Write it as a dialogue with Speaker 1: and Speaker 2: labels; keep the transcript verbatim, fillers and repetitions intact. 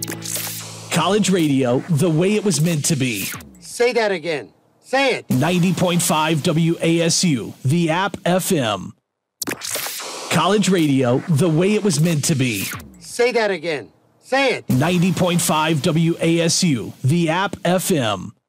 Speaker 1: College radio, the way it was meant to be.
Speaker 2: Say that again. Say it.
Speaker 1: ninety point five W A S U, the app F M. College radio, the way it was meant to be.
Speaker 2: Say that again. Say it.
Speaker 1: ninety point five W A S U, the app F M.